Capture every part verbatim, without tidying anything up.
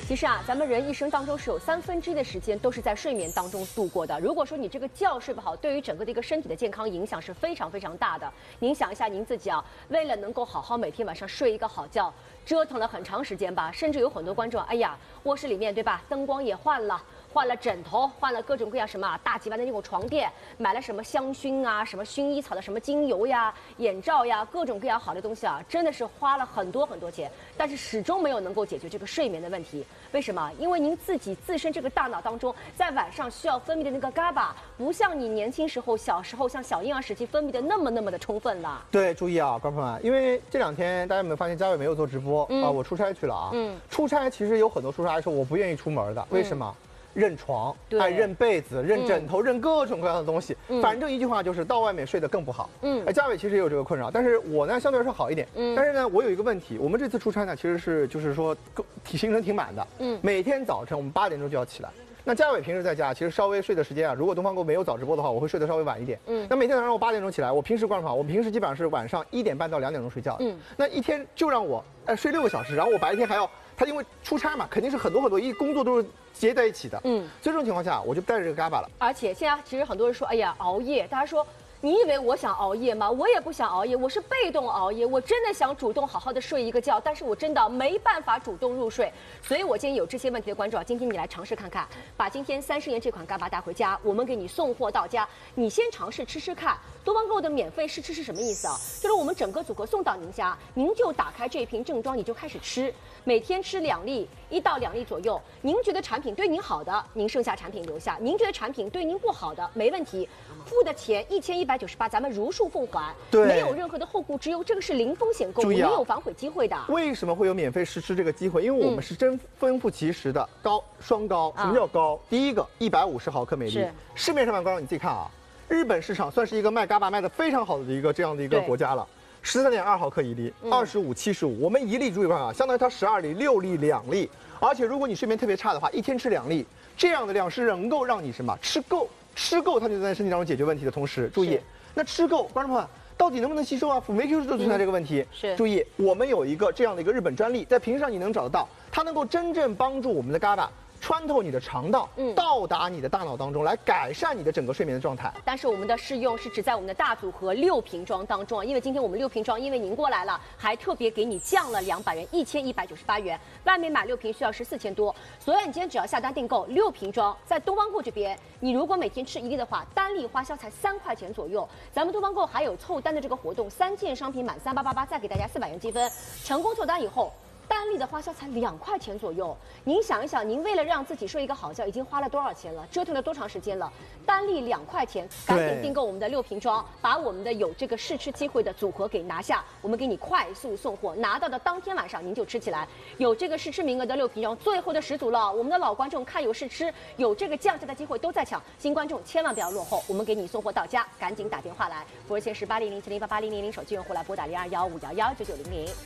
其实啊，咱们人一生当中是有三分之一的时间都是在睡眠当中度过的。如果说你这个觉睡不好，对于整个的一个身体的健康影响是非常非常大的。您想一下您自己啊，为了能够好好每天晚上睡一个好觉，折腾了很长时间吧，甚至有很多观众，哎呀，卧室里面对吧，灯光也换了。换了枕头，换了各种各样什么大几万的那种床垫，买了什么香薰啊，什么薰衣草的什么精油呀、眼罩呀，各种各样好的东西啊，真的是花了很多很多钱，但是始终没有能够解决这个睡眠的问题。为什么？因为您自己自身这个大脑当中，在晚上需要分泌的那个 G A B A， 不像你年轻时候、小时候像小婴儿时期分泌的那么那么的充分了。 对，注意啊，观众朋友们，因为这两天大家有没有发现嘉伟没有做直播啊、嗯呃？我出差去了啊。嗯。出差其实有很多出差说我不愿意出门的，为什么？嗯认床，哎，认被子，认枕头，嗯、认各种各样的东西。嗯、反正一句话就是到外面睡得更不好。嗯，哎，嘉伟其实也有这个困扰，但是我呢相对来说好一点。嗯，但是呢，我有一个问题，我们这次出差呢其实是就是说体行程挺满的。嗯，每天早晨我们八点钟就要起来。那嘉伟平时在家其实稍微睡的时间啊，如果东方购没有早直播的话，我会睡得稍微晚一点。嗯，那每天早上我八点钟起来，我平时观众朋友，我平时基本上是晚上一点半到两点钟睡觉。嗯，那一天就让我哎睡六个小时，然后我白天还要。他因为出差嘛，肯定是很多很多一工作都是结在一起的，嗯，所以这种情况下，我就带着这个 G A B A 了。 而且现在其实很多人说，哎呀，熬夜，大家说。你以为我想熬夜吗？我也不想熬夜，我是被动熬夜。我真的想主动好好的睡一个觉，但是我真的没办法主动入睡。所以我建议有这些问题的观众啊，今天你来尝试看看，把今天三十年这款 G A B A 带回家，我们给你送货到家，你先尝试吃吃看。多方购的免费试吃是什么意思啊？就是我们整个组合送到您家，您就打开这瓶正装，你就开始吃，每天吃两粒，一到两粒左右。您觉得产品对您好的，您剩下产品留下；您觉得产品对您不好的，没问题，付的钱一千一百九十八，咱们如数奉还， 对， 没有任何的后顾之忧，这个是零风险购物，没有反悔机会的。 为什么会有免费试吃这个机会？因为我们是真丰富其实的高双高。什么叫高？第一个一百五十毫克每粒，市面上面观众你自己看啊。日本市场算是一个卖 G A B A 卖的非常好的一个这样的一个国家了，十三点二毫克一粒，二十五七十五，我们一粒注意看啊，相当于它十二粒，六粒两粒，而且如果你睡眠特别差的话，一天吃两粒，这样的量是能够让你什么吃够，吃够它就在身体当中解决问题的同时，注意，那吃够，观众朋友到底能不能吸收啊？辅酶 Q 就存在这个问题。是，注意，我们有一个这样的一个日本专利，在屏上你能找得到，它能够真正帮助我们的 G A B A。穿透你的肠道，嗯，到达你的大脑当中，来改善你的整个睡眠的状态。 但是我们的试用是指在我们的大组合六瓶装当中啊，因为今天我们六瓶装，因为您过来了，还特别给你降了两百元，一千一百九十八元。外面买六瓶需要是四千多，所以你今天只要下单订购六瓶装，在东方购这边，你如果每天吃一粒的话，单粒花销才三块钱左右。咱们东方购还有凑单的这个活动，三件商品满三八八八，再给大家四百元积分。成功凑单以后。单粒的花销才两块钱左右，您想一想，您为了让自己睡一个好觉，已经花了多少钱了？折腾了多长时间了？单粒两块钱，赶紧订购我们的六瓶装，把我们的有这个试吃机会的组合给拿下，我们给你快速送货，拿到的当天晚上您就吃起来。有这个试吃名额的六瓶装，最后的十组了。我们的老观众看有试吃，有这个降价的机会都在抢，新观众千万不要落后，我们给你送货到家，赶紧打电话来，服务线是八零零七零八八零零零，手机用户来拨打零二幺五幺幺九九零零。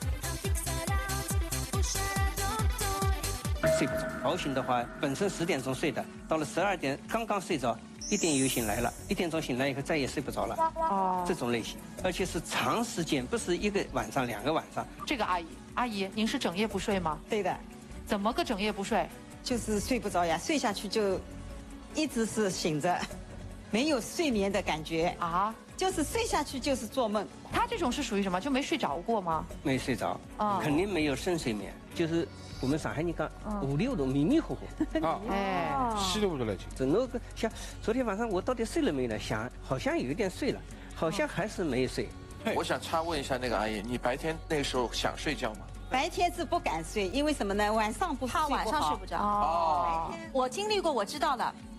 睡不着，熬醒的话，本身十点钟睡的，到了十二点刚刚睡着，一点又醒来了，一点钟醒来以后再也睡不着了。哦，这种类型，而且是长时间，不是一个晚上、两个晚上。 这个阿姨，阿姨，您是整夜不睡吗？ 对的。 怎么个整夜不睡？ 就是睡不着呀，睡下去就一直是醒着，没有睡眠的感觉啊。就是睡下去就是做梦。 他这种是属于什么？就没睡着过吗？ 没睡着，哦、肯定没有深睡眠，就是我们上海人讲五六度迷迷糊糊。 啊，哎，稀里糊涂来就。 整个像昨天晚上我到底睡了没呢？想好像有点睡了，好像还是没睡。 我想插问一下那个阿姨，你白天那个时候想睡觉吗？ 白天是不敢睡，因为什么呢？晚上不怕晚上睡不着。哦，我经历过，我知道了。